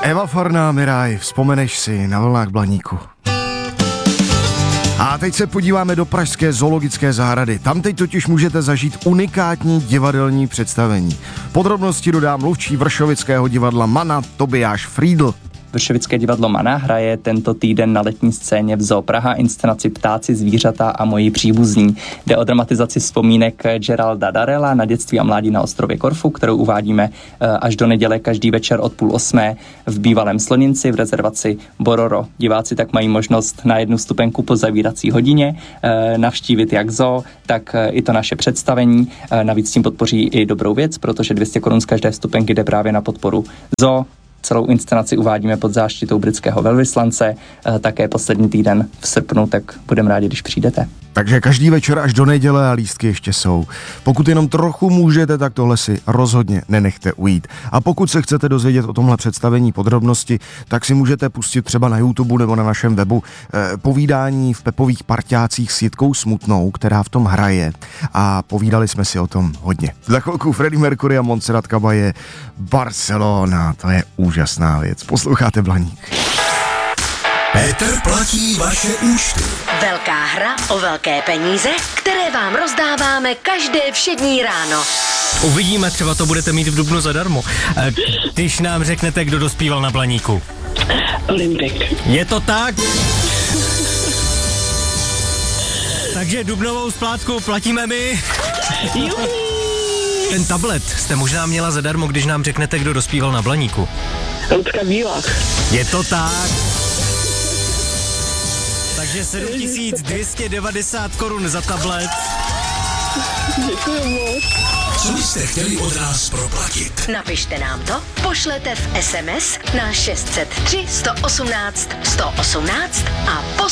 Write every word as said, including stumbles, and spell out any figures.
Eva Farná, Miraj, vzpomeneš si na vlnách Blaníku. A teď se podíváme do pražské zoologické zahrady. Tam teď totiž můžete zažít unikátní divadelní představení. Podrobnosti dodá mluvčí vršovického divadla Mana Tobiáš Friedl. Vršovické divadlo Mana hraje tento týden na letní scéně v Zoo Praha inscenaci Ptáci, zvířata a moji příbuzní. Jde o dramatizaci vzpomínek Geralda Darella na dětství a mládí na ostrově Korfu, kterou uvádíme až do neděle každý večer od půl osmé v bývalém Sloninci v rezervaci Bororo. Diváci tak mají možnost na jednu vstupenku po zavírací hodině navštívit jak zoo, tak i to naše představení. Navíc tím podpoří i dobrou věc, protože dvě stě korun z každé vstupenky jde právě na podporu zoo. Celou inscenaci uvádíme pod záštitou britského velvyslance, také poslední týden v srpnu, tak budeme rádi, když přijdete. Takže každý večer až do neděle a lístky ještě jsou. Pokud jenom trochu můžete, tak tohle si rozhodně nenechte ujít. A pokud se chcete dozvědět o tomhle představení podrobnosti, tak si můžete pustit třeba na YouTube nebo na našem webu eh, povídání v Pepových parťácích s Jitkou Smutnou, která v tom hraje. A povídali jsme si o tom hodně. Za chvilku Freddie Mercury a Montserrat Caballé, Barcelona, to je úžasná věc. Posloucháte Blaník. Petr platí vaše účty. Velká hra o velké peníze, které vám rozdáváme každé všední ráno. Uvidíme, třeba to budete mít v dubnu zadarmo. Když nám řeknete, kdo dospíval na Blaníku. Olympik. Je to tak? Takže dubnovou splátku platíme my. Ten tablet jste možná měla zadarmo, když nám řeknete, kdo dospíval na Blaníku. Lucka Bílák. Je to tak. Takže sedm tisíc dvě stě devadesát korun za tablet. Děkuji moc. Co byste chtěli od nás proplatit? Napište nám to, pošlete v es em es na šest set tři sto osmnáct sto osmnáct a posílejte